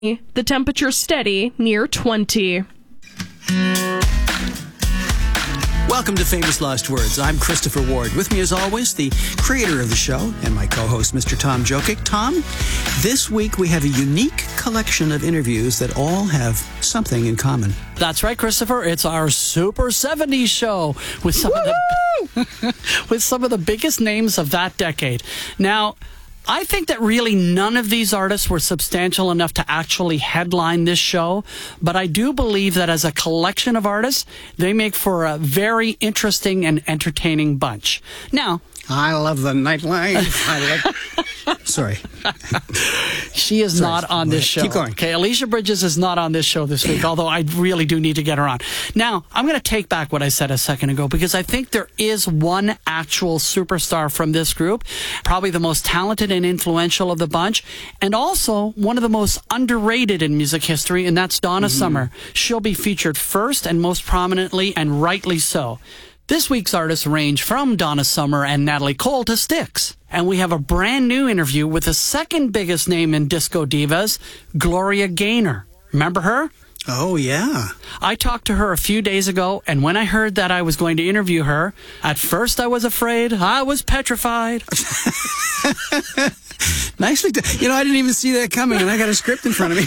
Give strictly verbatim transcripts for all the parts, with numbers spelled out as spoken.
The temperature steady near twenty. Welcome to Famous Lost Words. I'm Christopher Ward. With me, as always, the creator of the show and my co-host, Mister Tom Jokic. Tom, this week we have a unique collection of interviews that all have something in common. That's right, Christopher. It's our Super seventies show with some of the with some of the biggest names of that decade. Now, I think that really none of these artists were substantial enough to actually headline this show, but I do believe that as a collection of artists, they make for a very interesting and entertaining bunch. Now, I love the nightlife. I love... Sorry. She is Sorry. not on this show. Keep going. Okay, Alicia Bridges is not on this show this week, although I really do need to get her on. Now, I'm going to take back what I said a second ago, because I think there is one actual superstar from this group, probably the most talented and influential of the bunch, and also one of the most underrated in music history, and that's Donna mm-hmm. Summer. She'll be featured first and most prominently, and rightly so. This week's artists range from Donna Summer and Natalie Cole to Styx. And we have a brand new interview with the second biggest name in disco divas, Gloria Gaynor. Remember her? Oh, yeah. I talked to her a few days ago, and when I heard that I was going to interview her, at first I was afraid, I was petrified. Nicely done. You know, I didn't even see that coming, and I got a script in front of me.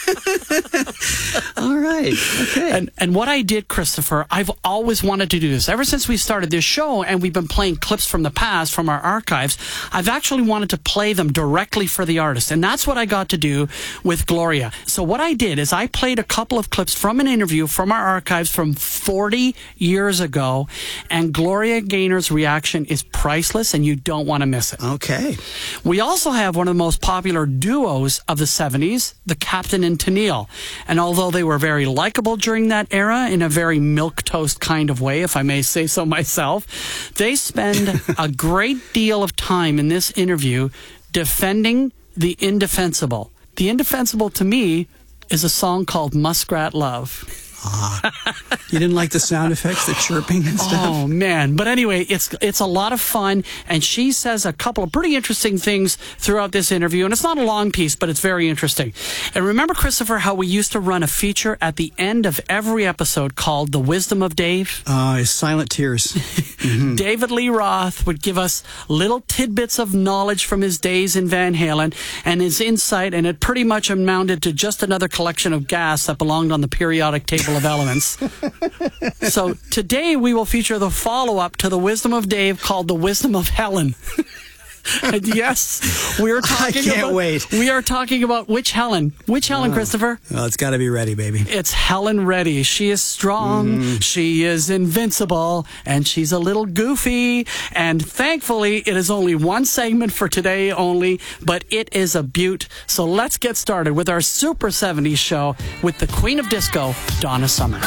All right. Okay. And, and what I did, Christopher, I've always wanted to do this. Ever since we started this show, and we've been playing clips from the past, from our archives, I've actually wanted to play them directly for the artist. And that's what I got to do with Gloria. So what I did is I played a couple of clips from an interview from our archives from forty years ago, and Gloria Gaynor's reaction is priceless, and you don't want to miss it. Okay. We also have one of the most popular duos of the seventies, the Captain and Tennille. And although they were very likable during that era in a very milquetoast kind of way, if I may say so myself, they spend a great deal of time in this interview defending the indefensible. The indefensible, to me, is a song called Muskrat Love. Ah, you didn't like the sound effects, the chirping and stuff? Oh, man. But anyway, it's it's a lot of fun, and she says a couple of pretty interesting things throughout this interview, and it's not a long piece, but it's very interesting. And remember, Christopher, how we used to run a feature at the end of every episode called The Wisdom of Dave? Uh, Silent Tears. Mm-hmm. David Lee Roth would give us little tidbits of knowledge from his days in Van Halen and his insight, and it pretty much amounted to just another collection of gas that belonged on the periodic table of elements. So today we will feature the follow-up to The Wisdom of Dave called The Wisdom of Helen. And yes, we're talking I can't about, wait. We are talking about which Helen? Which Helen, oh. Christopher? Well, it's got to be Reddy, baby. It's Helen Reddy. She is strong, mm-hmm. she is invincible, and she's a little goofy. And thankfully, it is only one segment for today only, but it is a beaut. So let's get started with our Super seventies show with the Queen of Disco, Donna Summer.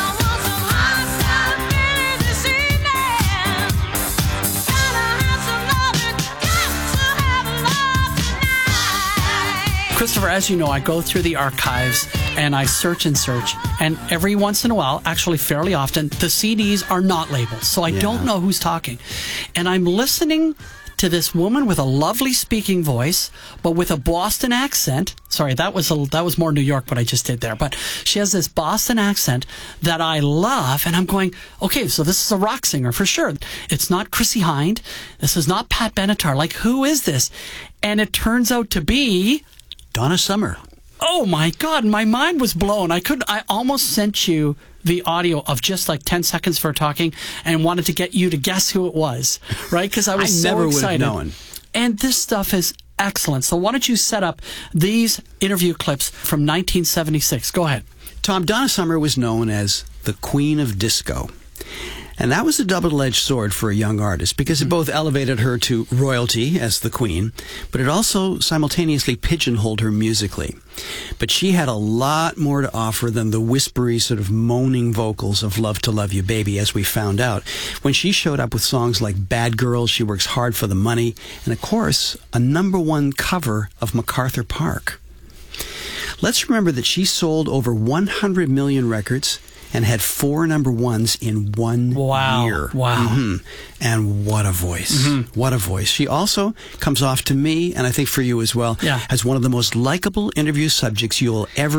Christopher, as you know, I go through the archives and I search and search, and every once in a while, actually fairly often, the C Ds are not labeled, so I yeah. don't know who's talking. And I'm listening to this woman with a lovely speaking voice, but with a Boston accent. Sorry, that was a, that was more New York what I just did there, but she has this Boston accent that I love, and I'm going, okay, so this is a rock singer for sure. It's not Chrissie Hynde. This is not Pat Benatar. Like, who is this? And it turns out to be Donna Summer. Oh my God, my mind was blown. I could I almost sent you the audio of just like ten seconds for talking and wanted to get you to guess who it was, right? Because I was I so never excited. would have known. And this stuff is excellent. So why don't you set up these interview clips from nineteen seventy-six? Go ahead. Tom, Donna Summer was known as the Queen of Disco. And that was a double-edged sword for a young artist, because it both elevated her to royalty as the queen, but it also simultaneously pigeonholed her musically. But she had a lot more to offer than the whispery, sort of moaning vocals of Love to Love You Baby, as we found out. When she showed up with songs like Bad Girl, She Works Hard for the Money, and of course, a number one cover of MacArthur Park. Let's remember that she sold over one hundred million records and had four number ones in one Wow. year. Wow. hmm And what a voice. Mm-hmm. What a voice. She also comes off to me, and I think for you as well, Yeah. as one of the most likable interview subjects you'll ever